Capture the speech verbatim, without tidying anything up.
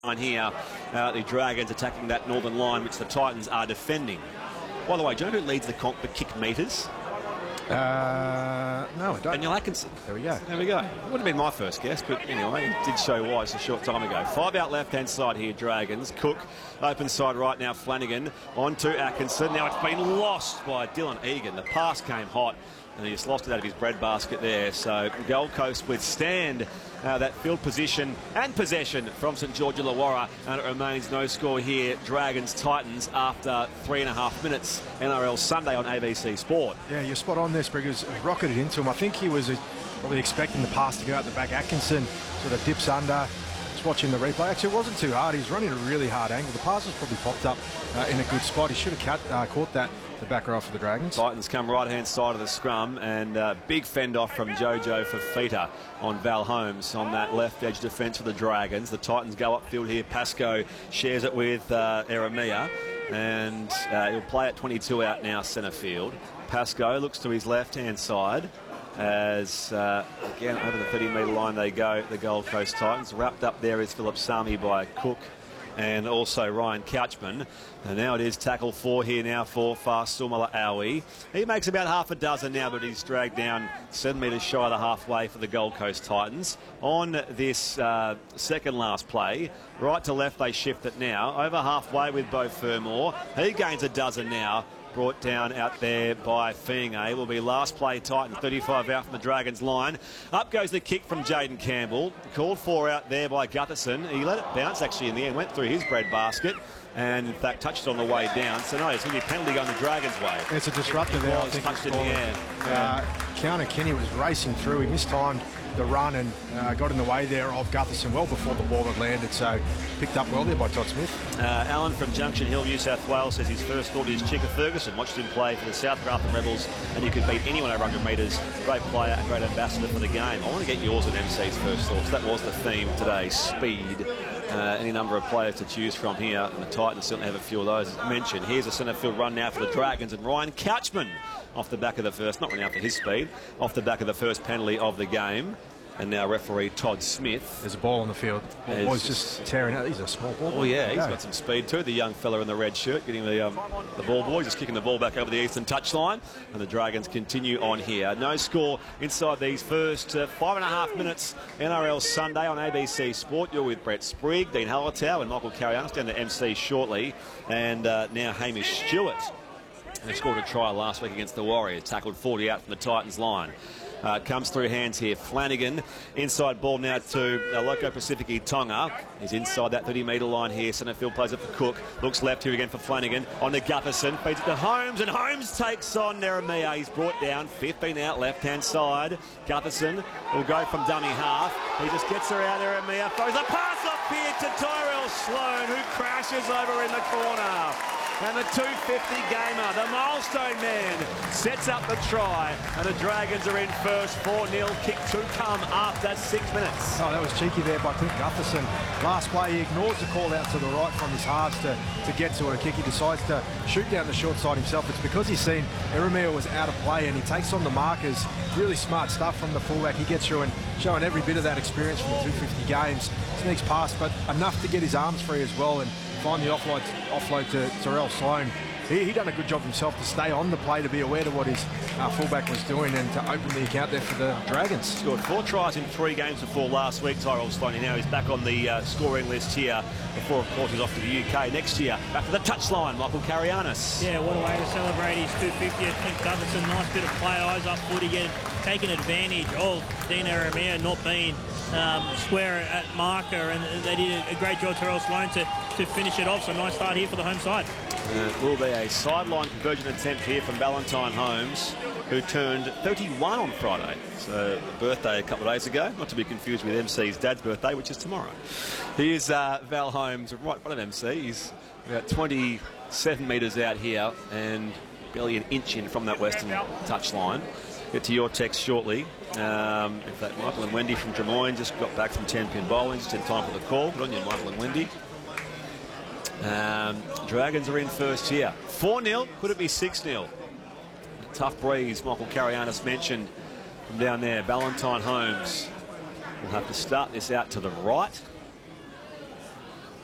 Here, uh, the Dragons attacking that northern line, which the Titans are defending. By the way, do you know who leads the comp for kick metres? Uh, no, I don't. Daniel Atkinson. There we go. There we go. Would have been my first guess, but anyway, it did show why. It's a short time ago. Five out left-hand side here, Dragons. Cook, open side right now, Flanagan. On to Atkinson. Now it's been lost by Dylan Egan. The pass came hot, and he just lost it out of his breadbasket there. So Gold Coast withstand uh, that field position and possession from St George Illawarra, and it remains no score here. Dragons Titans after three and a half minutes. N R L Sunday on A B C Sport. Yeah, you're spot on there, Spriggers. Rocketed into him. I think he was uh, probably expecting the pass to go out the back. Atkinson sort of dips under. Just watching the replay. Actually, it wasn't too hard. He's running a really hard angle. The pass was probably popped up uh, in a good spot. He should have cut, uh, caught that. The back row for the Dragons. Titans come right-hand side of the scrum, and uh, big fend off from Jojo Fifita on Val Holmes on that left edge defence for the Dragons. The Titans go upfield here. Pascoe shares it with uh, Eremia, and uh, he'll play at twenty-two out now, centre field. Pascoe looks to his left-hand side as, uh, again, over the thirty metre line they go, the Gold Coast Titans. Wrapped up there is Philip Sami by Cook and also Ryan Couchman. And now it is tackle four here now for Fasumala Aui. He makes about half a dozen now, but he's dragged down seven metres shy of the halfway for the Gold Coast Titans. On this uh, second last play, right to left they shift it now. Over halfway with Beau Fermor. He gains a dozen now. Brought down out there by Fienge. Will be last play Titan, thirty-five out from the Dragons line. Up goes the kick from Jaden Campbell. Called for out there by Gutherson. He let it bounce actually in the end, went through his breadbasket, and in fact touched on the way down. So no, it's going to be a penalty going the Dragons' way. It's a disruptor there. I think touched in the air. Uh, Keanu Kenny was racing through. He mistimed the run and uh, got in the way there of Gutherson well before the ball had landed, so picked up well there by Todd Smith. Uh, Alan from Junction Hill, New South Wales, says his first thought is Chicka Ferguson. Watched him play for the South Grafton Rebels, and you could beat anyone over one hundred metres. Great player and great ambassador for the game. I want to get yours and M C's first thoughts. That was the theme today, speed. Uh, any number of players to choose from here, and the Titans certainly have a few of those. As mentioned, here's a centre field run now for the Dragons, and Ryan Couchman off the back of the first, not running out for his speed, off the back of the first penalty of the game. And now referee Todd Smith. There's a ball on the field. The boy's just tearing out. He's a small ball. Oh yeah, he's got some speed too. The young fella in the red shirt getting the um, the ball boy, just kicking the ball back over the eastern touchline. And the Dragons continue on here. No score inside these first uh, five and a half minutes. N R L Sunday on A B C Sport. You're with Brett Sprigg, Dean Hallertau and Michael Carianis down to M C shortly. And uh, now Hamish Stewart. They scored a try last week against the Warriors. Tackled forty out from the Titans line. Uh, comes through hands here. Flanagan, inside ball now to uh, Loco Pacifici Tonga. He's inside that thirty metre line here. Centre field plays it for Cook. Looks left here again for Flanagan. On to Gutherson. Feeds it to Holmes, and Holmes takes on Neremia. He's brought down. fifteen out left-hand side. Gutherson will go from dummy half. He just gets her out. Neremia throws a pass up here to Tyrell Sloan, who crashes over in the corner. And the two fifty gamer, the milestone man, sets up the try. And the Dragons are in first, four nil. Kick to come after six minutes. Oh, that was cheeky there by Clint Gutherson. Last play, he ignores the call out to the right from his halves to, to get to a kick. He decides to shoot down the short side himself. It's because he's seen Eremia was out of play, and he takes on the markers. Really smart stuff from the fullback. He gets through and showing every bit of that experience from the two fifty games. Sneaks past, but enough to get his arms free as well and find the offload, offload to Tyrell Sloan. He, he done a good job himself to stay on the play, to be aware of what his uh, fullback was doing, and to open the account there for the Dragons. Scored four tries in three games before last week, Tyrell Sloan. Now he's back on the uh, scoring list here before, of course, he's off to the U K. Next year, back to the touchline, Michael Carianis. Yeah, what a way to celebrate his two fiftieth. Clint Gutherson, nice bit of play, eyes up footy, again, taking advantage of Dean Eremia not being um, square at marker, and they did a great job, Tyrell Sloan, to, to finish it off. So nice start here for the home side. Uh, it will be a sideline conversion attempt here from Valentine Holmes, who turned thirty-one on Friday. So birthday a couple of days ago, not to be confused with M C's dad's birthday, which is tomorrow. Here's uh, Val Holmes right in front of M C. He's about twenty-seven metres out here and barely an inch in from that western touchline. Get to your text shortly. Um, in fact, Michael and Wendy from Drummoyne just got back from ten pin bowling, just in time for the call. Good on you, Michael and Wendy. Um, Dragons are in first here. four nil, could it be six nil? Tough breeze, Michael Carianis mentioned from down there. Valentine Holmes will have to start this out to the right.